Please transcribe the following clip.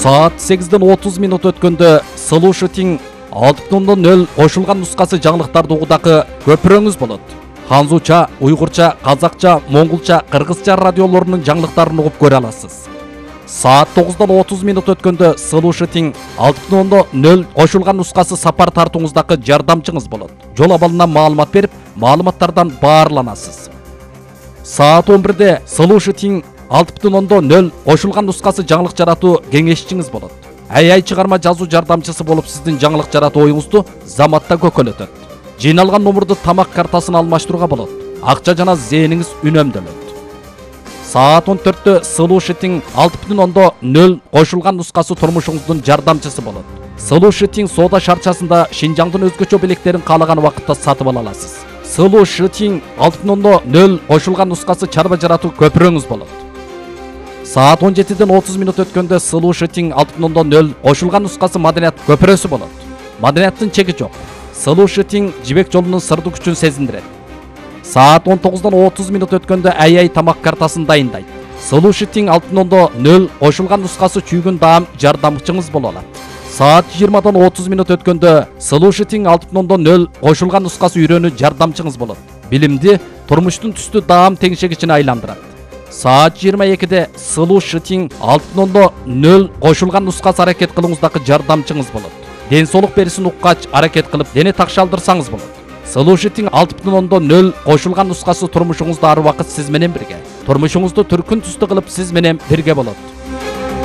Saat 8:30 өткөндө Solution 6.0 кошулган нускасы жаңылыктарды угудагы көпүрөңүз болот. Ханзуча, уйгурча, казакча, монголча, кыргызча радиолорунун жаңылыктарын угуп көрө аласыз. Saat 9:30 өткөндө Solution 6.0 кошулган нускасы сапар тартууңуздагы жардамчыңыз болот. Жол абалына маалымат берип, маалыматтардан баарланасыз. Saat 11-де Solution 6.0 кошулган нускасы жаңылык жаратуу кеңешчиңиз болот. AI чыгарма жазуу жардамчысы болуп сиздин жаңылык жаратуу оюңузду заматта көкөлөтөт. Жыйналган номурду тамак картасын алмаштырууга болот. Акча жана зээниңиз үнөмдөлөт. Saat 14-тө Solution 6.0 кошулган нускасы турмушуңуздун жардамчысы болот. Solution соода шарчасында Шинжаңдын өзгөчө белектерин каалаган убакытта сатып ала аласыз. Solution 6.0 кошулган нускасы чарба жаратуу көпүрөңүз болот. Saat 17:30 өткөндө Solution 6.0 кошулган нускасы маданият көпүрөсү болот. Маданияттын чеги жок. Solution жибек жолунун сырдуу күчүн сезиндирет. Saat 19:30 өткөндө AI тамак картасын дайындайт. Solution 6.0 кошулган нускасы чүйгүн даам жардамчыңыз боло алат. Saat 20:30 өткөндө Solution 6.0 кошулган нускасы үйрөнүү жардамчыңыз болот. Билимди турмуштун түстүү даам теңшегичине айландырат. Saat 22-де Solution 6.0 кошулган нускасы аракет кылууңуздагы жардамчыңыз болот. Ден соолук берисин уккач аракет кылып, дене такшалдырсаңыз болот. Solution 6.0 кошулган нускасы турмушуңузда ар убакыт сиз менен бирге. Турмушуңузду түркүн түстүү кылып сиз менен бирге болот.